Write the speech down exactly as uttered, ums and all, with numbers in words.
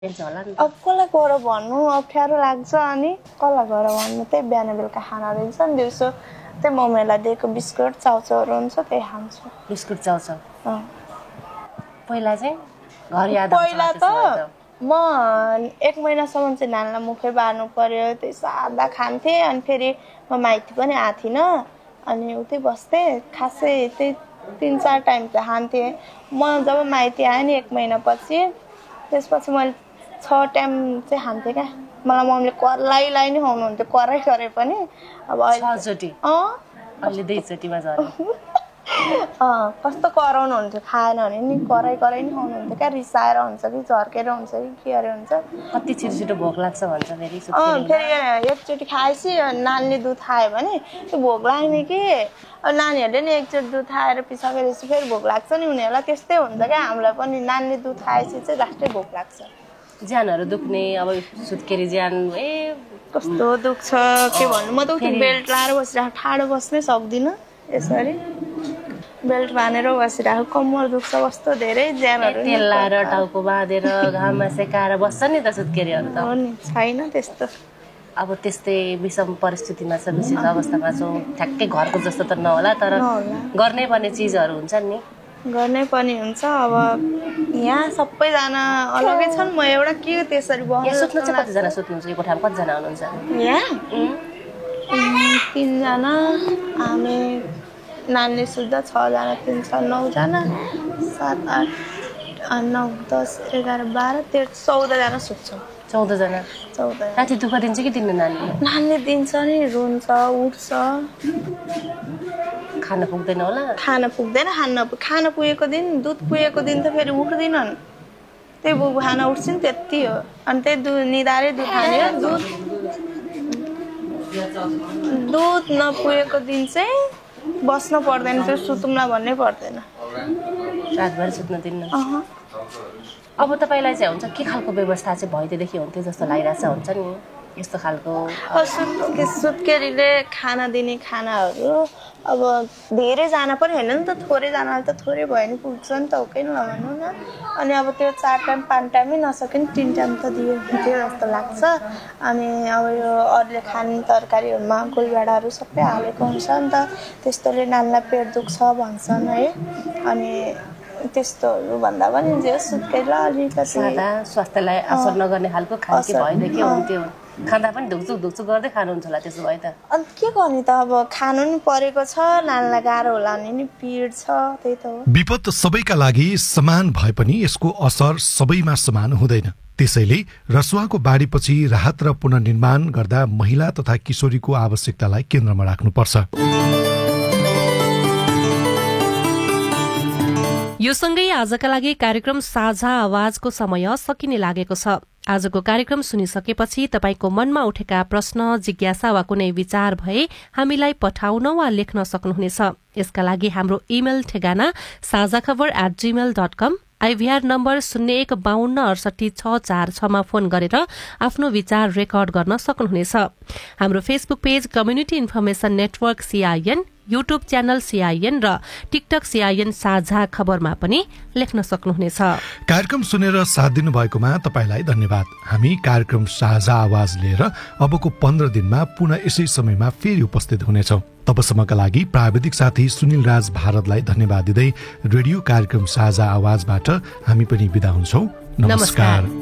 अब कसलाई गएर भन्नु अप्ठ्यारो लाग्छ अनि कसलाई गएर भन्नु त्यही बिहान बेलुका खाना दिन्छ नि दिउँसो त्यही मम्मीलाई दिएको बिस्कुट चाउचाउहरू हुन्छ त्यही खान्छु बिस्कुट चाउचाउ पहिला चाहिँ घर याद पहिला त म एक महिनासम्म चाहिँ नानीलाई मुखै बार्नु पर्यो त्यही सादा खान्थेँ अनि फेरि म माइती पनि आएको थिइनँ अनि उतै बस्थेँ खासै त्यही तिन चार टाइम चाहिँ खान्थेँ म जब माइती आएँ नि एक महिनापछि त्यसपछि मैले छ टाइम चाहिँ खान्थेँ क्या मलाई मम्मीले कराईलाई नै खुवाउनुहुन्थ्यो कराई गरे पनि अब छचोटि अहिले दुईचोटिमा झऱ्यो कस्तो कराउनुहुन्थ्यो खाएन भने नि कराई कराई नै खुवाउनुहुन्थ्यो क्या रिसाएर हुन्छ कि झर्केर हुन्छ कि के अरे हुन्छ कति छिटो छिटो भोक लाग्छ भन्छ फेरि फेरि एकचोटि खाएपछि नानीले दुध खायो भने त्यो भोक लाग्ने कि अब नानीहरूले नि एकचोटि दुध खाएर पिसाकेपछि फेरि भोक लाग्छ नि उनीहरूलाई त्यस्तै हुन्छ क्या हामीलाई पनि नानीले दुध खाएपछि चाहिँ लास्टै भोक लाग्छ ज्यानहरू दुख्ने अब सुत्केरी ज्यान ए कस्तो दुख्छ के भन्नु म त उति बेल्ट लाएर बसिरहेको ठाडो बस्नै सक्दिनँ यसरी बेल्ट बाँधेर बसिरहेको कम्मर दुख्छ कस्तो धेरै ज्यानहरू तेल लाएर टाउको बाँधेर घाममा सेकाएर बस्छ नि त सुत्केरीहरू त हो नि छैन त्यस्तो अब त्यस्तै विषम परिस्थितिमा छ विशेष अवस्थामा छौँ ठ्याक्कै घरको जस्तो त नहोला तर गर्नै पर्ने चिजहरू हुन्छन् नि गर्नै पनि हुन्छ अब यहाँ सबैजना अलगै छन् म एउटा के त्यसरी यहाँ सुत्नु चाहिँ कतिजना सुत्नुहुन्छ यो कोठामा कतिजना हुनुहुन्छ यहाँ तिनजना हामी नानीले सुत्दा छजना तिन छ नौजना सात आठ नौ दस एघार बाह्र तेह्र चौधजना सुत्छौँ चौधजना चौध राति दुःख दिन्छ कि दिन्न नानीले नानीले दिन्छ नि रुन्छ उठ्छ खान पुग्दैन होला खान पुग्दैन खान खान पुगेको दिन दुध पुगेको दिन त फेरि उठ्दिनन् त्यही बुबु खाना उठ्छन् त्यति हो अनि त्यही दुध निधारै दुध खाने दुध दुध नपुगेको दिन चाहिँ बस्न पर्दैन त्यो सुतौँला भन्नै पर्दैन रातभरि सुत्न दिन्न अब तपाईँलाई चाहिँ हुन्छ के खालको व्यवस्था चाहिँ भइदिएदेखि हुन्थ्यो जस्तो लागिरहेछ हुन्छ नि यस्तो खालको सुत्के सुत्केरीले खाना दिने खानाहरू अब धेरैजना पनि होइन नि त थोरैजनाले त थोरै भयो नि पुग्छ नि त हो कि नभन्नु न अनि अब त्यो चार टाइम पाँच टाइमै नसके नि तिन टाइम त दियो हुन्थ्यो जस्तो लाग्छ अनि अब यो अरूले खाने तरकारीहरूमा गोलभेडाहरू सबै हालेको हुन्छ नि त त्यस्तोले नानीलाई पेट दुख्छ भन्छन् है अनि त्यस्तोहरू भन्दा पनि जे सुत्केरीलाई अलिकति सादा स्वास्थ्यलाई असर नगर्ने खालको खान्थ्यो भएदेखि हुन्थ्यो खाँदा पनि ढुकझुक ढुकझुक गर्दै खानुहुन्छ होला त्यसो भए त अनि के गर्ने त अब खानु नि परेको छ नानीलाई गाह्रो होला भने नि पीड छ त्यही त हो विपद सबैका लागि समान भए पनि यसको असर सबैमा समान हुँदैन त्यसैले रसुवाको बाढीपछि राहत र पुनर्निर्माण गर्दा महिला तथा किशोरीको आवश्यकतालाई केन्द्रमा राख्नुपर्छ। यो सँगै आजका लागि कार्यक्रम साझा आवाजको समय सकिने लागेको छ। आजको कार्यक्रम सुनिसकेपछि तपाईको मनमा उठेका प्रश्न जिज्ञासा वा कुनै विचार भए हामीलाई पठाउन वा लेख्न सक्नुहुनेछ। यसका लागि हाम्रो इमेल ठेगाना साझा खबर at Gmail dot com IVR number शून्य एक बाहन्न अडसठी छ चार छमा फोन गरेर आफ्नो विचार रेकर्ड गर्न सक्नुहुनेछ। हाम्रो Facebook page community information network CIN, YouTube channel CIN र टिकटक सीआईएन साझा खबरमा पनि लेख्न सक्नुहुनेछ। कार्यक्रम सुनेर साथ दिनु भएकोमा तपाईलाई धन्यवाद। हामी कार्यक्रम साझा आवाज लिएर अबको पन्ध्र दिनमा पुनः यसै समयमा फेरि उपस्थित हुनेछौं। तबसम्मका लागि प्राविधिक साथी सुनिल राज भारतलाई धन्यवाद दिँदै रेडियो कार्यक्रम साझा आवाजबाट हामी पनि बिदा हुन्छौं। नमस्कार।